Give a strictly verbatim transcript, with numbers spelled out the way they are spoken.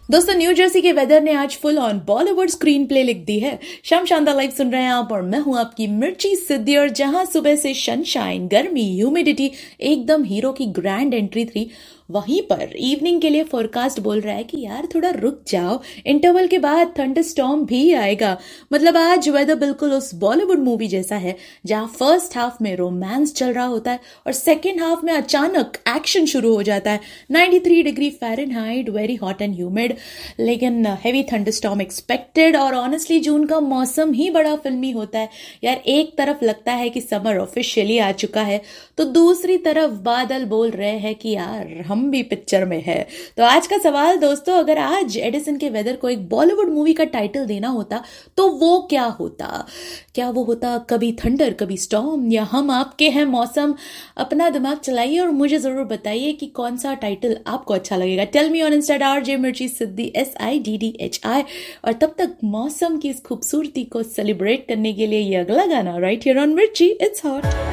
दोस्तों, new Jersey के weather ने आज full on Bollywood screen play लिख दी है। शाम शानदार लाइव सुन रहे हैं आप और मैं हूं आपकी मिर्ची सिद्धि। और जहां सुबह से सनशाइन, गर्मी, ह्यूमिडिटी एकदम हीरो की ग्रैंड एंट्री थी, वहीं पर इवनिंग के लिए फोरकास्ट बोल रहा है कि यार थोड़ा रुक जाओ, इंटरवल के बाद थंडरस्टॉर्म भी आएगा। मतलब आज वेदर बिल्कुल उस बॉलीवुड मूवी जैसा है जहां फर्स्ट हाफ में रोमांस चल रहा होता है और सेकेंड हाफ में अचानक एक्शन शुरू हो जाता है। तिरानवे degree Fahrenheit, very hot and humid, लेकिन हेवी थंडरस्टॉर्म एक्सपेक्टेड। और ऑनेस्टली जून का मौसम ही बड़ा फिल्मी होता है यार। एक तरफ लगता है कि समर ऑफिशियली आ चुका है, तो दूसरी तरफ बादल बोल रहे हैं कि यार हम भी पिक्चर में है। तो आज का सवाल दोस्तों, अगर आज एडिसन के वेदर को एक बॉलीवुड मूवी का टाइटल देना होता तो वो क्या होता? क्या वो होता कभी थंडर कभी स्टॉर्म, या हम आपके हैं मौसम? अपना दिमाग चलाइए और मुझे जरूर बताइए कि कौन सा टाइटल आपको अच्छा लगेगा। Tell me on Insta R J मिर्ची सिद्धि, S I D D H I. और तब तक मौसम की इस खूबसूरती को सेलिब्रेट करने के लिए ये अगला गाना राइट हियर ऑन मिर्ची, इट्स हॉट।